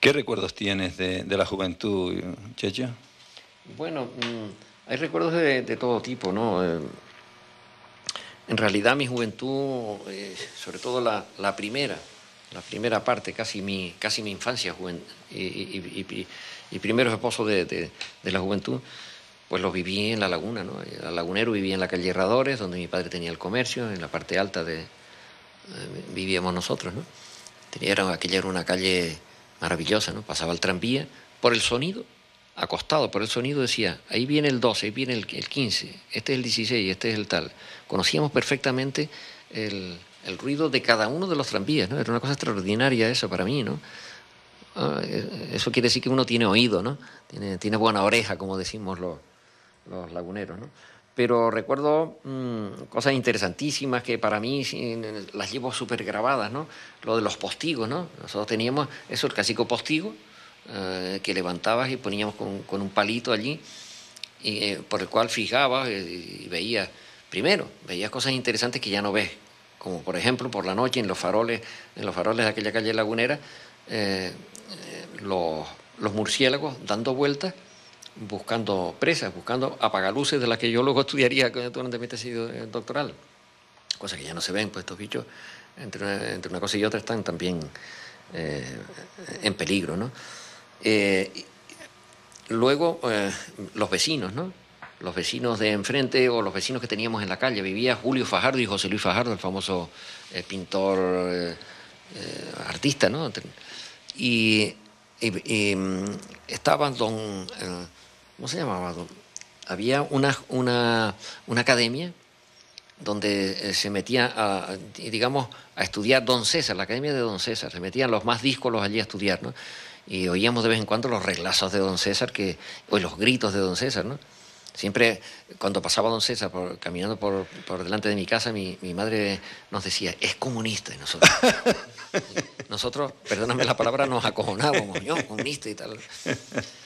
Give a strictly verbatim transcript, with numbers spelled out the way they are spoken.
¿Qué recuerdos tienes de, de la juventud, Checho? Bueno, mmm, hay recuerdos de, de todo tipo, ¿no? Eh, en realidad mi juventud, eh, sobre todo la, la primera, la primera parte, casi mi, casi mi infancia juvent y, y, y, y primeros esposos de, de, de la juventud, pues los viví en La Laguna, ¿no? El lagunero vivía en la calle Herradores, donde mi padre tenía el comercio, en la parte alta de, eh, vivíamos nosotros, ¿no? Tenía, era, aquella era una calle maravillosa, ¿no? Pasaba el tranvía, por el sonido, acostado por el sonido decía, ahí viene el doce, ahí viene el, el quince, este es el dieciséis, este es el tal. Conocíamos perfectamente el, el ruido de cada uno de los tranvías, ¿no? Era una cosa extraordinaria eso para mí, ¿no? Ah, eso quiere decir que uno tiene oído, ¿no? Tiene, tiene buena oreja, como decimos los, los laguneros, ¿no? Pero recuerdo mmm, cosas interesantísimas que para mí sí, las llevo súper grabadas, ¿no? Lo de los postigos, ¿no? Nosotros teníamos eso, el clásico postigo, eh, que levantabas y poníamos con, con un palito allí, y, eh, por el cual fijabas y, y veías, primero, veías cosas interesantes que ya no ves, como por ejemplo por la noche en los faroles, en los faroles de aquella calle lagunera, eh, eh, los, los murciélagos dando vueltas, buscando presas, buscando apagaluces de las que yo luego estudiaría durante mi tesis doctoral. Cosas que ya no se ven, pues estos bichos, entre una, entre una cosa y otra, están también eh, en peligro, ¿no? Eh, luego, eh, los vecinos, ¿no? Los vecinos de enfrente o los vecinos que teníamos en la calle. Vivía Julio Fajardo y José Luis Fajardo, el famoso eh, pintor, eh, eh, artista, ¿no? Y, y, y estaban don... Eh, ¿cómo se llamaba? Había una, una, una academia donde se metía, a, digamos, a estudiar Don César, la academia de Don César. Se metían los más díscolos allí a estudiar, ¿no? Y oíamos de vez en cuando los reglazos de Don César, que, o los gritos de Don César, ¿no? Siempre, cuando pasaba Don César por, caminando por, por delante de mi casa, mi, mi madre nos decía, es comunista. Y nosotros, nosotros, perdóname la palabra, nos acojonábamos, yo, comunista y tal.